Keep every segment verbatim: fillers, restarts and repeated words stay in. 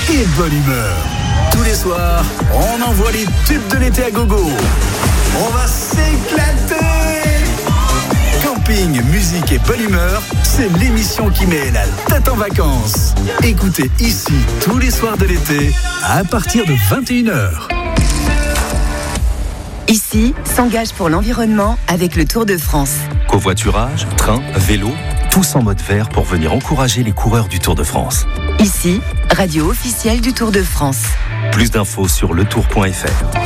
et bonne humeur. Tous les soirs, on envoie les tubes de l'été à gogo. On va s'éclater. Camping, musique et bonne humeur, c'est l'émission qui met la tête en vacances. Écoutez ici tous les soirs de l'été à partir de vingt et une heures. Ici, s'engage pour l'environnement avec le Tour de France. Covoiturage, train, vélo, tous en mode vert pour venir encourager les coureurs du Tour de France. Ici, radio officielle du Tour de France. Plus d'infos sur le tour point f r.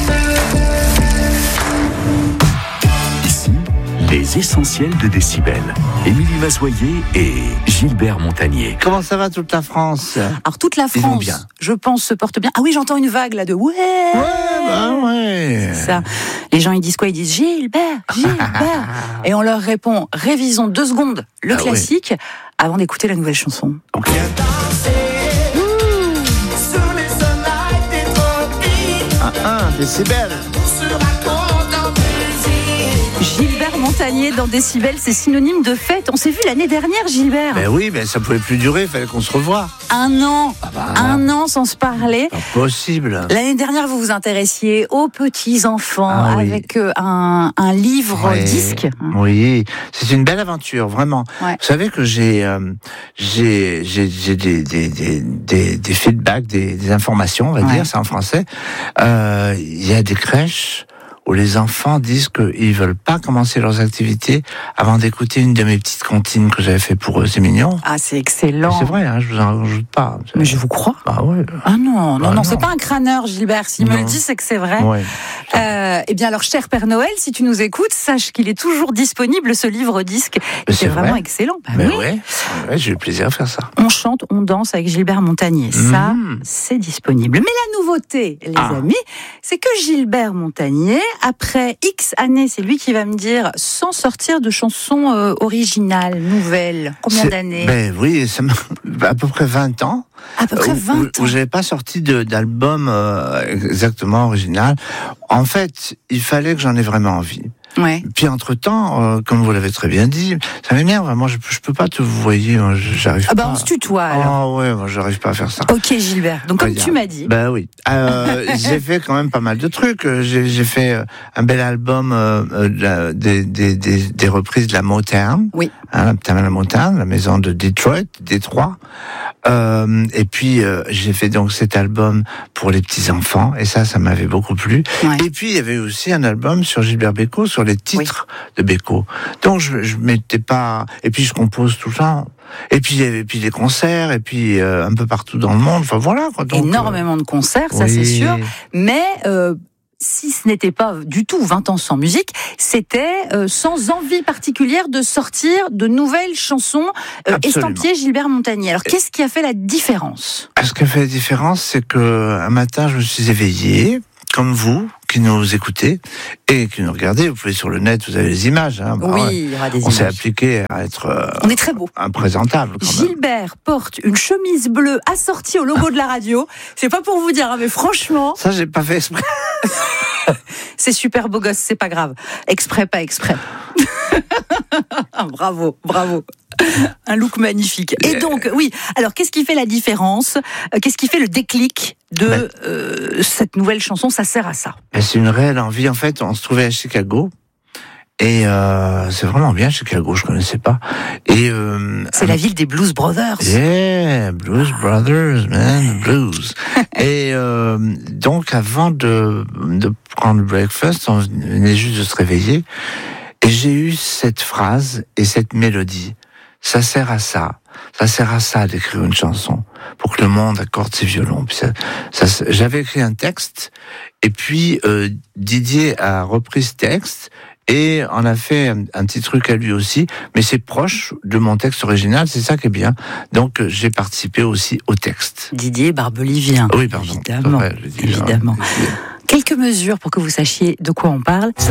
Ici, les essentiels de Décibel. Émilie Mazoyer et Gilbert Montagnier. Comment ça va toute la France ? Alors toute la France, bien. Je pense, se porte bien. Ah oui, j'entends une vague là de ouais. Ouais, bah ouais. C'est ça. Les gens ils disent quoi ? Ils disent Gilbert, Gilbert. Et on leur répond révisons deux secondes le ah classique ouais. avant d'écouter la nouvelle chanson. Ok. Ah, ah, Décibel. Gilbert Montagnier dans Décibel, c'est synonyme de fête. On s'est vu l'année dernière, Gilbert. Ben oui, mais ça pouvait plus durer, il fallait qu'on se revoie. Un an, ah bah, un an sans se parler. Pas possible. L'année dernière, vous vous intéressiez aux petits-enfants ah, oui. avec un, un livre ouais. disque. Oui, c'est une belle aventure, vraiment. Ouais. Vous savez que j'ai, euh, j'ai, j'ai, j'ai des, des, des, des, des feedbacks, des, des informations, on va ouais. dire, c'est en français. Euh, il y a des crèches où les enfants disent qu'ils veulent pas commencer leurs activités avant d'écouter une de mes petites comptines que j'avais fait pour eux. C'est mignon. Ah, c'est excellent. Mais c'est vrai, hein, je vous en rajoute pas. C'est... Mais je vous crois. Ah ouais. Ah non, non, bah non, non, c'est pas un crâneur, Gilbert. S'il non. me le dit, c'est que c'est vrai. Ouais. Euh, eh bien, alors, cher Père Noël, si tu nous écoutes, sache qu'il est toujours disponible, ce livre-disque. Mais c'est vraiment vrai. excellent. Bah, Mais oui. ouais, ouais, j'ai eu plaisir à faire ça. On chante, on danse avec Gilbert Montagnier. Mmh. Ça, c'est disponible. Mais la nouveauté, les ah. amis, c'est que Gilbert Montagnier, après X années, c'est lui qui va me dire, sans sortir de chansons euh, originales, nouvelles. Combien c'est, d'années ? Ben oui, ça m'a, à peu près vingt ans. À peu près vingt où, ans. Où j'avais pas sorti de, d'album euh, exactement original. En fait, il fallait que j'en ai vraiment envie. Ouais. Puis entre-temps, euh, comme vous l'avez très bien dit, ça m'énerve. Moi, je, je peux pas te vous voyez, moi, j'arrive ah bah pas. on se tutoie alors. Ah ouais, moi j'arrive pas à faire ça. Ok Gilbert. Donc comme Regarde. tu m'as dit. Ben oui. Euh, j'ai fait quand même pas mal de trucs. J'ai, j'ai fait un bel album euh, de, des, des, des, des reprises de la Motown. Oui. Hein, la Motown, la maison de Detroit, Détroit. Euh, et puis euh, j'ai fait donc cet album pour les petits enfants et ça, ça m'avait beaucoup plu. Ouais. Et puis il y avait aussi un album sur Gilbert Bécaud, sur les titres oui. de Bécaud. Donc je, je m'étais pas. Et puis je compose tout ça. Et puis et puis les concerts et puis euh, un peu partout dans le monde. Enfin voilà. Quoi. Donc, énormément de concerts, ça oui. c'est sûr. Mais euh, si ce n'était pas du tout vingt ans sans musique, c'était euh, sans envie particulière de sortir de nouvelles chansons euh, estampillées Gilbert Montagnier. Alors, qu'est-ce qui a fait la différence ? Ce qui a fait la différence, c'est que un matin, je me suis éveillé, comme vous, qui nous écoutez et qui nous regardez. Vous pouvez sur le net, vous avez les images. Hein. Oui, ouais. il y aura des On images. s'est appliqué à être euh, On est très beau. Imprésentable. Quand Gilbert même. porte une chemise bleue assortie au logo de la radio. C'est pas pour vous dire, hein, mais franchement... Ça, j'ai pas fait exprès. C'est super beau gosse, c'est pas grave. Exprès, pas exprès. Bravo, bravo. Un look magnifique. Et donc, oui, alors qu'est-ce qui fait la différence ? Qu'est-ce qui fait le déclic de ben, euh, cette nouvelle chanson ? Ça sert à ça. C'est une réelle envie. En fait, on se trouvait à Chicago. Et euh, c'est vraiment bien Chicago, je connaissais pas. Et euh, c'est euh, la ville des Blues Brothers. Yeah, Blues Brothers, man, blues. Et euh, donc avant de, de prendre le breakfast, on venait juste de se réveiller, et j'ai eu cette phrase et cette mélodie. Ça sert à ça. Ça sert à ça d'écrire une chanson, pour que le monde accorde ses violons. Puis ça, ça, j'avais écrit un texte, et puis euh, Didier a repris ce texte. Et on a fait un, un petit truc à lui aussi, mais c'est proche de mon texte original, c'est ça qui est bien. Donc j'ai participé aussi au texte. Didier Barbelivien. Oui, pardon. Évidemment. Vrai, Évidemment. Hein. Quelques mesures pour que vous sachiez de quoi on parle.